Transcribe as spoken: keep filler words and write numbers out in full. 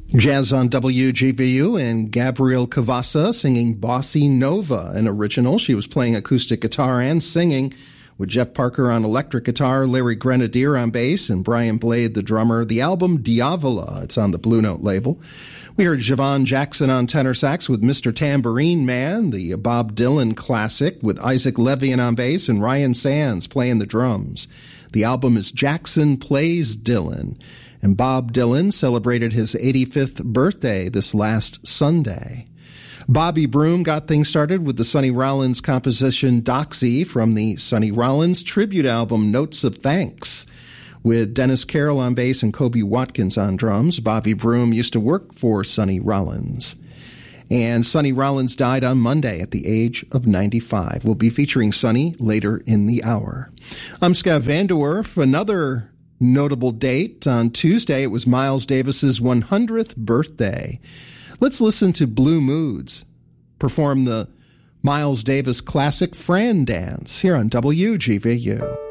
Jazz on W G V U and Gabrielle Cavassa singing Bossy Nova, an original. She was playing acoustic guitar and singing with Jeff Parker on electric guitar, Larry Grenadier on bass, and Brian Blade, the drummer. The album Diavola, it's on the Blue Note label. We heard Javon Jackson on tenor sax with Mister Tambourine Man, the Bob Dylan classic with Isaac Levian on bass and Ryan Sands playing the drums. The album is Jackson Plays Dylan. And Bob Dylan celebrated his eighty-fifth birthday this last Sunday. Bobby Broom got things started with the Sonny Rollins composition Doxy from the Sonny Rollins tribute album Notes of Thanks. With Dennis Carroll on bass and Kobe Watkins on drums, Bobby Broom used to work for Sonny Rollins. And Sonny Rollins died on Monday at the age of ninety-five. We'll be featuring Sonny later in the hour. I'm Scott Vanderwerf. Another notable date. On Tuesday, it was Miles Davis's one hundredth birthday. Let's listen to Blue Moods perform the Miles Davis classic Fran Dance here on W G V U.